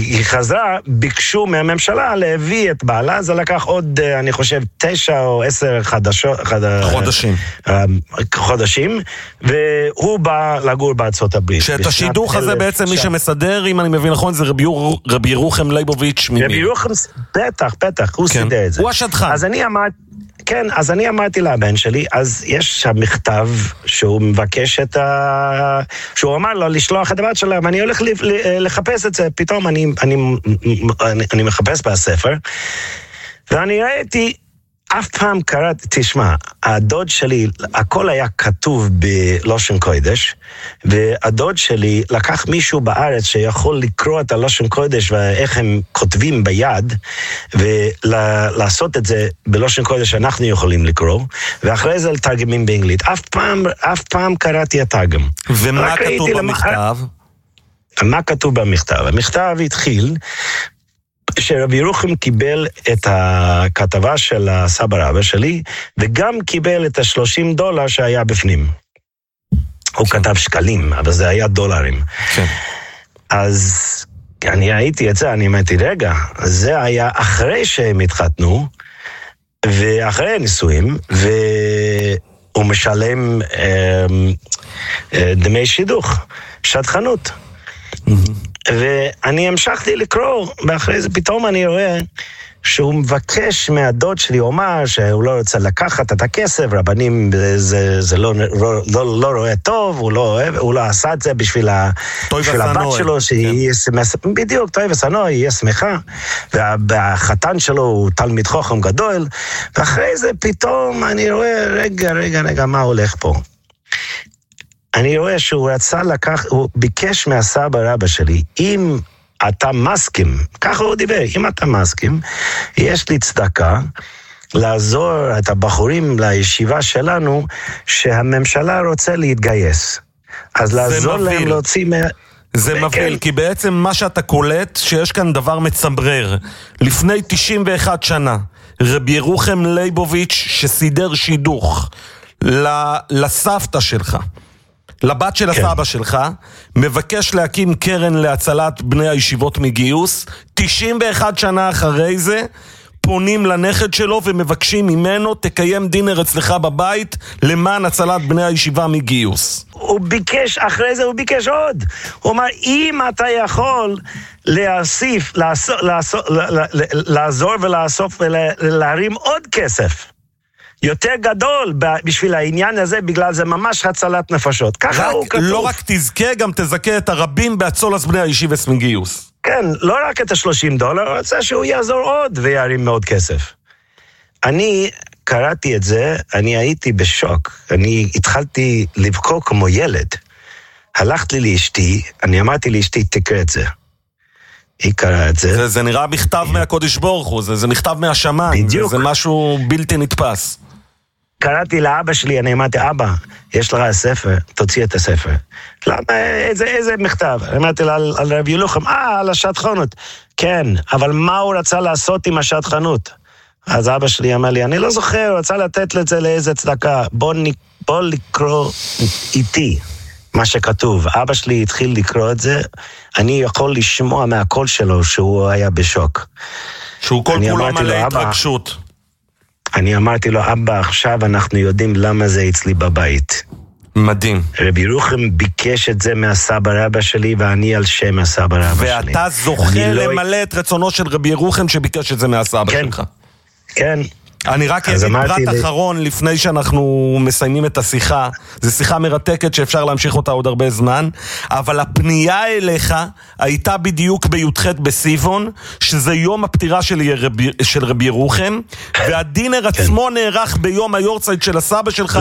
היא חזרה, ביקשו מהממשלה להביא את בעלה, זה לקח עוד, אני חושב, 9 או 10 חודשים, והוא בא לגור בארצות הברית. שאת השידוך הזה בעצם מי שמסדר, אם אני מבין נכון, זה רבי ירוחם ליבוביץ' ממיר. רבי ירוחם, בטח, הוא סידר את זה. הוא השדכן. אז אני אמרתי לבן שלי, אז יש שם מכתב שהוא מבקש שהוא אמר לו לשלוח את הבת שלה, ואני הולך לחפש את זה, פתאום אני מחפש בספר, ואני ראיתי, אף פעם קראתי, תשמע, הדוד שלי, הכל היה כתוב בלושן קודש, והדוד שלי לקח מישהו בארץ שיכול לקרוא את הלושן קודש ואיך הם כותבים ביד, ולעשות את זה בלושן קודש שאנחנו יכולים לקרוא, ואחרי זה לתרגמים באנגלית. אף פעם קראתי התרגם. ומה כתוב במכתב? מה כתוב במכתב? המכתב התחיל שרבי ירוחם קיבל את הכתבה של הסבא רבא שלי, וגם קיבל את $30 שהיה בפנים. הוא כתב שקלים, אבל זה היה דולרים. אז אני ראיתי את זה, אני אמרתי, רגע, זה היה אחרי שהם התחתנו, ואחרי הנישואים, והוא משלם דמי שידוך, שדכנות. ואני המשכתי לקרוא, ואחרי זה פתאום אני רואה שהוא מבקש מהדוד שלי, הוא אומר שהוא לא רוצה לקחת את הכסף, רבנים זה לא רואה טוב, הוא לא עשה את זה בשביל הבת שלו, שהיא בדיוק, טוי וסנוי, יהיה שמחה, והחתן שלו הוא תלמיד חכם גדול, ואחרי זה פתאום אני רואה, רגע, מה הולך פה? אני רואה שהוא רצה הוא ביקש מהסבא רבא שלי, אם אתה מסכים, ככה הוא דיבר, אם אתה מסכים, יש לי צדקה לעזור את הבחורים לישיבה שלנו, שהממשלה רוצה להתגייס. אז לעזור להם להוציא זה מבהיל, כי בעצם מה שאתה קולט, שיש כאן דבר מצמרר. לפני 91 שנה, רבי ירוחם ליבוביץ' שסידר שידוך לסבתא שלך, לבת של הסבא שלך, מבקש להקים קרן להצלת בני הישיבות מגיוס, 91 שנה אחרי זה, פונים לנכד שלו ומבקשים ממנו, תקיים דינר אצלך בבית, למען הצלת בני הישיבה מגיוס. הוא ביקש, אחרי זה הוא ביקש עוד. הוא אמר, אם אתה יכול להוסיף, לעזור ולאסוף ולהרים עוד כסף, יותר גדול בשביל העניין הזה, בגלל זה ממש הצלת נפשות. ככה הוא כתוב. לא רק תזכה, גם תזכה את הרבים בהצולת בני הישיבות מגיוס. כן, לא רק את $30, הוא רוצה שהוא יעזור עוד וירים מאוד כסף. אני קראתי את זה, אני הייתי בשוק. אני התחלתי לבכות כמו ילד. הלכתי לאשתי, אני אמרתי לאשתי, תקרא את זה. היא קראה את זה. זה נראה מכתב מהקודש ברוך הוא, זה מכתב מהשמיים, זה משהו בלתי נתפס. קראתי לאבא שלי, אני אמרתי, אבא, יש לך ספר, תוציא את הספר. למה, איזה מכתב? אמרתי לה על רבי ירוחם, על השדכנות. כן, אבל מה הוא רצה לעשות עם השדכנות? אז אבא שלי אמר לי, אני לא זוכר, הוא רצה לתת לזה לאיזה צדקה, בוא לקרוא איתי מה שכתוב. אבא שלי התחיל לקרוא את זה, אני יכול לשמוע מהקול שלו שהוא היה בשוק. שהוא כל כולו מלא התרגשות. אני אמרתי לו, אבא, עכשיו אנחנו יודעים למה זה אצלי בבית. מדהים. רבי ירוחם ביקש את זה מהסבא רבא שלי, ואני על שם הסבא רבא שלי. ואתה זוכה למלא את רצונו של רבי ירוחם שביקש את זה מהסבא שלך. כן. אני רק אגיד פרט אחרון לפני שאנחנו מסיימים את השיחה. זו שיחה מרתקת שאפשר להמשיך אותה עוד הרבה זמן, אבל הפנייה אליך הייתה בדיוק בי"ח בסיוון, שזה יום הפטירה של רבי ירוחם, והדינר עצמו נערך ביום היורצייט של הסבא שלך.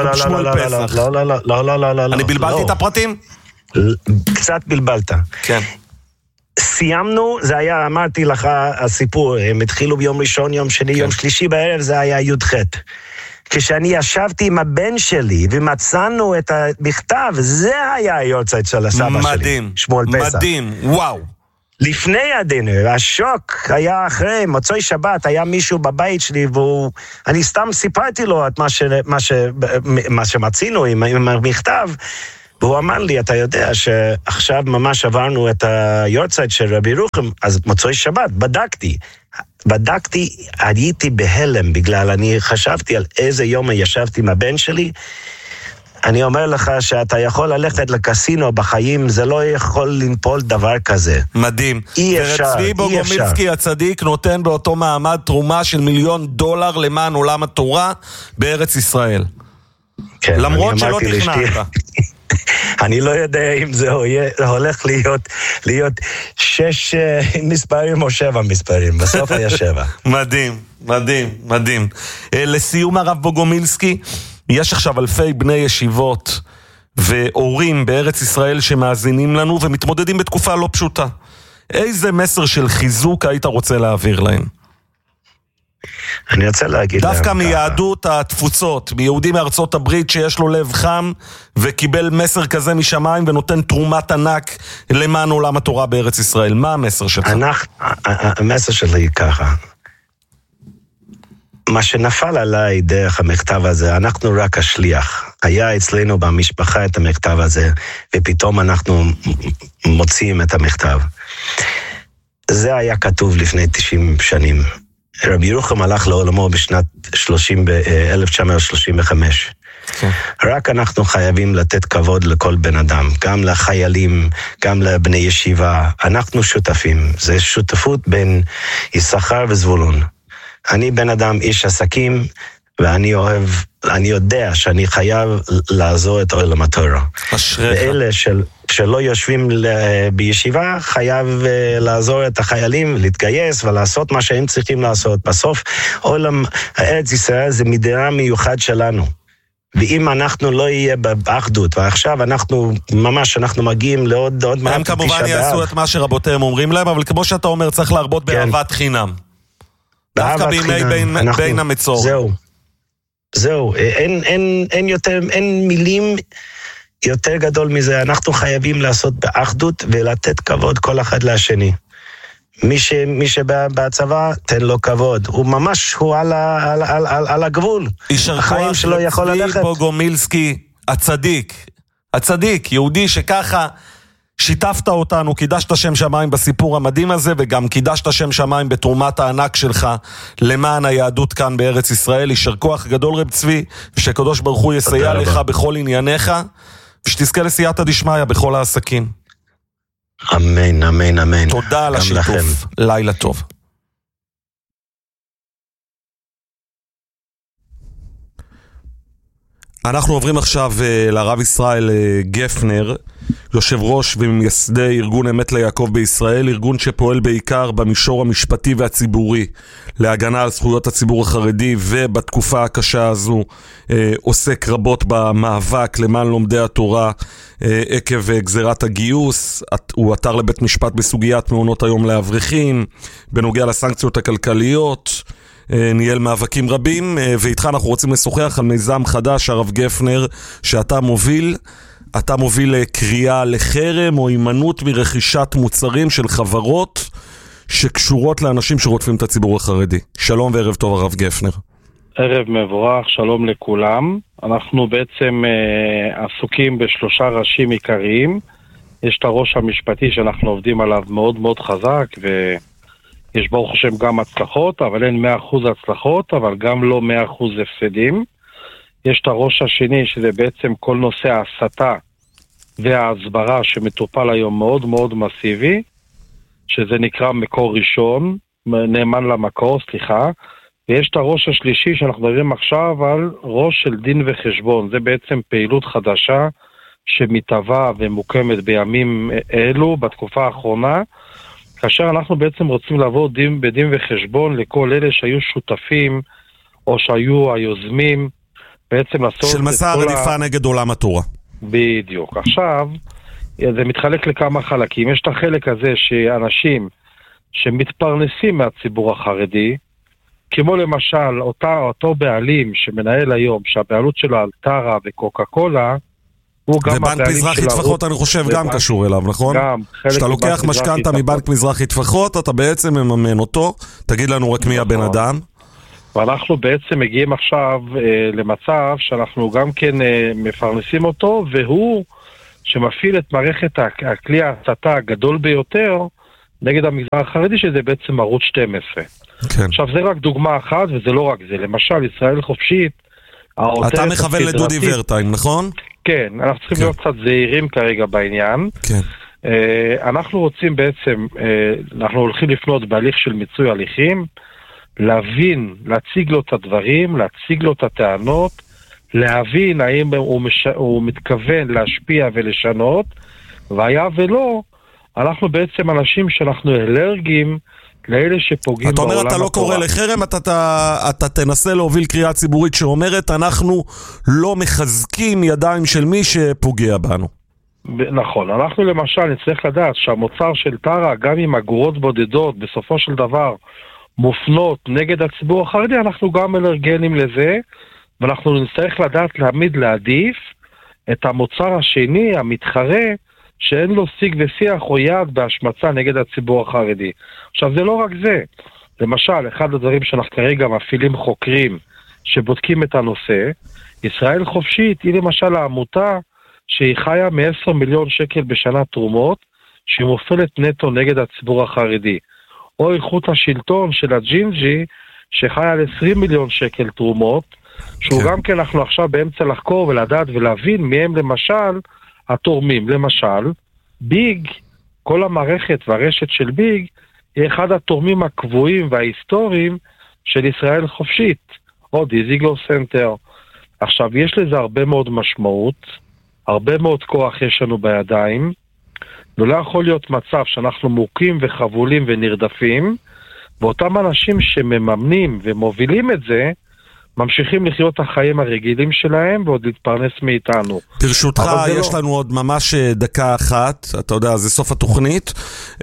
לא. אני בלבלתי את הפרטים? קצת בלבלת. כן. סיימנו, זה היה, אמרתי לך, הסיפור, הם התחילו ביום ראשון, יום שני, יום שלישי בערב, זה היה י"ח. כשאני ישבתי עם הבן שלי, ומצאנו את המכתב, זה היה היורצייט של הסבא שלי. מדהים, שמואל פסח. מדהים, וואו. לפני הדינר, השוק היה אחרי, מוצאי שבת, היה מישהו בבית שלי, אני סתם סיפרתי לו את מה שמצינו עם המכתב, והוא אמר לי, אתה יודע שעכשיו ממש עברנו את היורצייט של רבי ירוחם, אז מוצאי שבת, בדקתי, הייתי בהלם, בגלל אני חשבתי על איזה יום ישבתי עם הבן שלי, אני אומר לך שאתה יכול ללכת לקסינו בחיים, זה לא יכול לנפול דבר כזה. מדהים. אי אפשר, וצבי בוגומילסקי הצדיק נותן באותו מעמד תרומה של $1,000,000 למען עולם התורה בארץ ישראל. כן, למרות שלא תכננת. אני לא יודע אם זה הולך להיות 6 מספרים או 7 מספרים, בסוף היה 7. מדהים, מדהים, מדהים. לסיום הרב בוגומילסקי, יש עכשיו אלפי בני ישיבות והורים בארץ ישראל שמאזינים לנו ומתמודדים בתקופה לא פשוטה. איזה מסר של חיזוק היית רוצה להעביר להם? אני רוצה להגיד להם דווקא מיהדות התפוצות, מיהודים מארצות הברית שיש לו לב חם וקיבל מסר כזה משמיים ונותן תרומת ענק למען עולם התורה בארץ ישראל. מה המסר שלך? המסר שלי ככה. מה שנפל עליי דרך המכתב הזה, אנחנו רק השליח. היה אצלנו במשפחה את המכתב הזה, ופתאום אנחנו מוציאים את המכתב. זה היה כתוב לפני 90 שנים. רבי ירוחם הלך לעולמו בשנת 1935. רק אנחנו חייבים לתת כבוד לכל בן אדם, גם לחיילים, גם לבני ישיבה. אנחנו שותפים. זה שותפות בין יששכר וזבולון. אני בן אדם איש עסקים, ואני יודע שאני חייב לעזור את עולם התורה. ואלה שלא יושבים בישיבה, חייב לעזור את החיילים, להתגייס ולעשות מה שהם צריכים לעשות. בסוף, עולם ארץ ישראל זה מדינה מיוחד שלנו. ואם אנחנו לא יהיה באחדות, ועכשיו אנחנו מגיעים לעוד מעט. הם כמובן יעשו את מה שרבותיהם אומרים להם, אבל כמו שאתה אומר, צריך להרבות באהבת חינם. דווקא בימי בין המצור. זהו, אין מילים יותר גדול מזה, אנחנו חייבים לעשות באחדות ולתת כבוד כל אחד לשני. מי שבצבא, תן לו כבוד. הוא ממש, הוא על הגבול. החיים שלו יכול ללכת. צבי בוגומילסקי, הצדיק, יהודי שככה שיתפת אותנו, קידשת שם שמיים בסיפור המדהים הזה, וגם קידשת שם שמיים בתרומת הענק שלך למען היהדות כאן בארץ ישראל. יישר כוח גדול רב צבי, ושקדוש ברוך הוא יסייע לך בכל ענייניך, ושתזכה לסייעתא דשמיא בכל העסקים. אמן, אמן, אמן. תודה על השיתוף. לילה טוב. אנחנו עוברים עכשיו לרב ישראל גפנר, יושב ראש ומייסדי ארגון אמת ליעקב בישראל, ארגון שפועל בעיקר במישור המשפטי והציבורי להגנה על זכויות הציבור החרדי, ובתקופה הקשה הזו עוסק רבות במאבק למען לומדי התורה עקב גזירת הגיוס. הוא עתר לבית משפט בסוגיית מעונות היום לאברכים, בנוגע לסנקציות הכלכליות, ניהל מאבקים רבים, ואיתך אנחנו רוצים לשוחח על מיזם חדש, הרב גפנר, שאתה מוביל. אתה מוביל קריאה לחרם או הימנעות מרכישת מוצרים של חברות שקשורות לאנשים שרודפים את הציבור החרדי. שלום וערב טוב הרב גפנר. ערב מבורך, שלום לכולם. אנחנו בעצם עסוקים ב3 ראשים עיקריים. יש את הראש המשפטי שאנחנו עובדים עליו מאוד מאוד חזק, ויש ברוך השם גם הצלחות, אבל אין 100% הצלחות, אבל גם לא 100% הפסדים. יש את הראש השני, שזה בעצם כל נושא ההסתה וההסברה שמטופל היום מאוד מאוד מסיבי, שזה נקרא מקור ראשון, נאמן למקור, ויש את הראש השלישי שאנחנו מדברים עכשיו על ראש של דין וחשבון. זה בעצם פעילות חדשה שמתהווה ומוקמת בימים אלו, בתקופה האחרונה, כאשר אנחנו בעצם רוצים לעבור בדין וחשבון לכל אלה שהיו שותפים או שהיו היוזמים, בעצם לעשות של מסע הרדיפה נגד עולם התורה. בדיוק. עכשיו, זה מתחלק לכמה חלקים. יש את החלק הזה שאנשים שמתפרנסים מהציבור החרדי, כמו למשל אותו בעלים שמנהל היום, שהבעלות שלו על טרה וקוקה קולה, הוא גם ובנק מזרחי טפחות אני חושב גם קשור אליו, נכון? גם. כשאתה לוקח משכנתה מבנק מזרחי טפחות, אתה בעצם מממן אותו. תגיד לנו רק מי הבן אדם. ואנחנו בעצם מגיעים עכשיו למצב שאנחנו גם כן מפרנסים אותו, והוא שמפעיל את מערכת הכלי ההסתה הגדול ביותר נגד המגזר החרדי, שזה בעצם ערוץ 12. כן. עכשיו, זה רק דוגמה אחת, וזה לא רק זה. למשל, ישראל חופשית, אתה מכוון לדודי ורטיים, נכון? כן, אנחנו צריכים להיות קצת זהירים כרגע בעניין. כן. אנחנו רוצים בעצם, אנחנו הולכים לפנות בהליך של מיצוי הליכים, להבין, להציג לו את הדברים, להציג לו את הטענות, להבין האם הוא מתכוון להשפיע ולשנות, והיה ולא, אנחנו בעצם אנשים שאנחנו אלרגיים לאלה שפוגעים בעולם התורה. אתה אומר, אתה לא קורא לחרם, אתה תנסה להוביל קריאה ציבורית שאומרת, אנחנו לא מחזקים ידיים של מי שפוגע בנו. נכון, אנחנו למשל נצטרך לדעת שהמוצר של טרה, גם עם אגורות בודדות, בסופו של דבר מופנות נגד הציבור החרדי, אנחנו גם אלרגנים לזה, ואנחנו נצטרך לדעת להעדיף את המוצר השני, המתחרה, שאין לו שיג ושיח או יד בהשמצה נגד הציבור החרדי. עכשיו, זה לא רק זה. למשל, אחד הדברים שאנחנו כרגע מפעילים חוקרים שבודקים את הנושא, ישראל חופשית היא למשל העמותה שהיא חיה מ10 מיליון שקל בשנה תרומות, שהיא מופעלת נטו נגד הציבור החרדי. או איכות השלטון של הג'ינג'י, שחיה על 20 מיליון שקל תרומות, שהוא גם כן אנחנו עכשיו באמצע לחקור ולדעת ולהבין מהם למשל התורמים. למשל, ביג, כל המערכת והרשת של ביג, היא אחד התורמים הקבועים וההיסטוריים של ישראל חופשית, או דיזיגלו סנטר. עכשיו, יש לזה הרבה מאוד משמעות, הרבה מאוד כוח יש לנו בידיים, ולא יכול להיות מצב שאנחנו מוכים וחבולים ונרדפים, ואותם אנשים שמממנים ומובילים את זה, ממשיכים לחיות החיים הרגילים שלהם ועוד להתפרנס מאיתנו. ברשותך, יש לנו עוד ממש דקה אחת, אתה יודע, זה סוף התוכנית,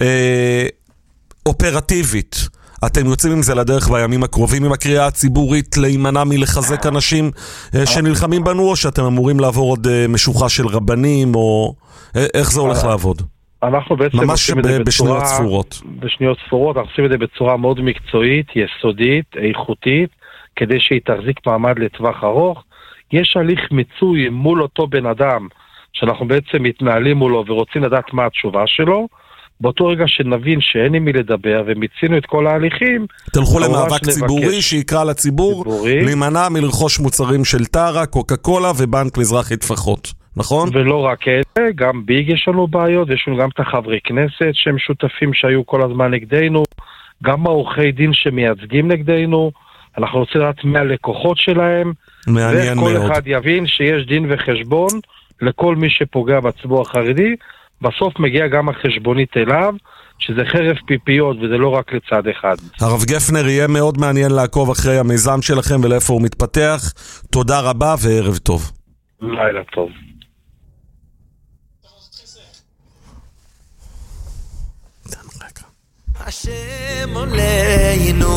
אופרטיבית. אתם יוצאים עם זה לדרך בימים הקרובים עם הקריאה הציבורית להימנע מלחזק אנשים שנלחמים בנו, או שאתם אמורים לעבור עוד משוכה של רבנים, או איך זה הולך לעבוד? אנחנו בעצם ממש בשניות ספורות. בשניות ספורות, אנחנו עושים את זה בצורה מאוד מקצועית, יסודית, איכותית, כדי שהיא תחזיק מעמד לטווח ארוך. יש הליך מיצוי מול אותו בן אדם, שאנחנו בעצם מתנהלים מולו ורוצים לדעת מה התשובה שלו. באותו רגע שנבין שאין עם מי לדבר ומיצינו את כל ההליכים, תלכו למאבק ציבורי שיקרא לציבור להימנע מלרכוש מוצרים של טרה, קוקה קולה ובנק מזרחי טפחות, נכון? ולא רק אלה, גם ביג יש לנו בעיות, יש לנו גם את החברי כנסת שהם שותפים שהיו כל הזמן נגדנו, גם העורכי דין שמייצגים נגדנו, אנחנו רוצים לדעת מהלקוחות שלהם, וכל אחד יבין שיש דין וחשבון לכל מי שפוגע בציבור החרדי, בסוף מגיע גם החשבונית אליו, שזה חרב פיפיות וזה לא רק לצד אחד. הרב גפנר, יהיה מאוד מעניין לעקוב אחרי המיזם שלכם ולאיפה הוא מתפתח. תודה רבה וערב טוב. לילה טוב. השם עולנו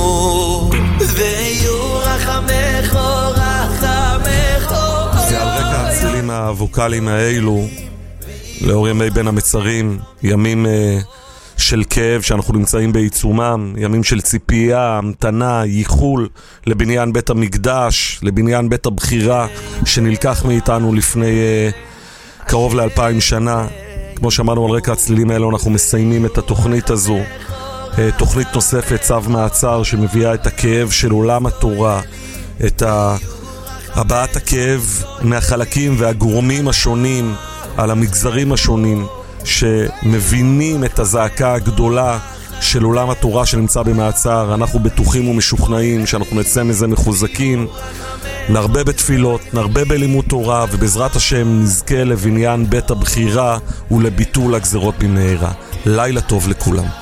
ויורחמך רחמך. ועל רקע הצלילים הווקליים האלו, לאור ימי בין המצרים, ימים של כאב שאנחנו נמצאים בעיצומם, ימים של ציפייה, המתנה, ייחול לבניין בית המקדש, לבניין בית הבחירה שנלקח מאיתנו לפני קרוב ל2000 שנה. כמו שאמרנו, על רקע הצלילים האלו אנחנו מסיימים את התוכנית הזו, תוכנית נוספת, צו מעצר, שמביאה את הכאב של עולם התורה, את הבעת הכאב מהחלקים והגורמים השונים על המגזרים השונים שמבינים את הזעקה הגדולה של עולם התורה שנמצא במעצר. אנחנו בטוחים ומשוכנעים שאנחנו נצא מזה מחוזקים, נרבה בתפילות, נרבה בלימוד תורה, ובעזרת השם נזכה לבניין בית הבחירה ולביטול הגזרות במהרה. לילה טוב לכולם.